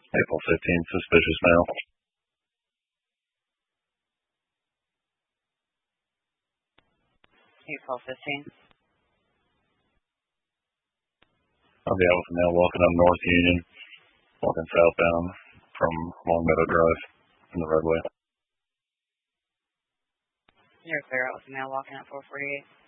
April 15th, suspicious mail. April 15th. I'll be out with the mail walking up North Union, walking southbound from Long Meadow Drive in the roadway. You're clear out with the mail walking at 448.